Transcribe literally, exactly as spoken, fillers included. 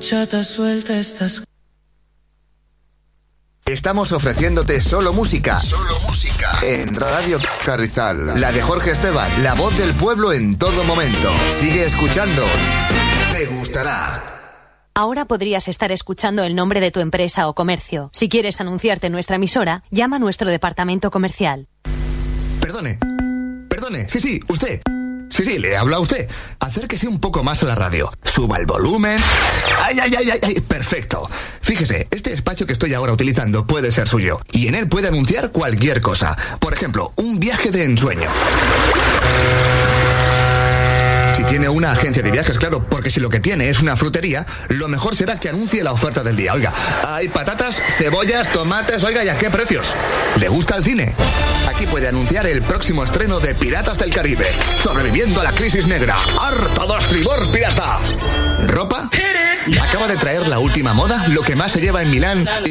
bachata suelta estas. Estamos ofreciéndote solo música. Solo música. En Radio Carrizal. La de Jorge Esteban, la voz del pueblo en todo momento. Sigue escuchando. Te gustará. Ahora podrías estar escuchando el nombre de tu empresa o comercio. Si quieres anunciarte en nuestra emisora, llama a nuestro departamento comercial. Perdone. Perdone. Sí, sí, usted. Sí, sí, le habla a usted. Acérquese un poco más a la radio. Suba el volumen. ¡Ay, ay, ay, ay, ay! Perfecto. Fíjese, este espacio que estoy ahora utilizando puede ser suyo. Y en él puede anunciar cualquier cosa. Por ejemplo, un viaje de ensueño. Si tiene una agencia de viajes, claro, porque si lo que tiene es una frutería, lo mejor será que anuncie la oferta del día. Oiga, hay patatas, cebollas, tomates, oiga, ¿y a qué precios? ¿Le gusta el cine? Aquí puede anunciar el próximo estreno de Piratas del Caribe, sobreviviendo a la crisis negra. ¡Harta de estribor, pirata! ¿Ropa? Acaba de traer la última moda, lo que más se lleva en Milán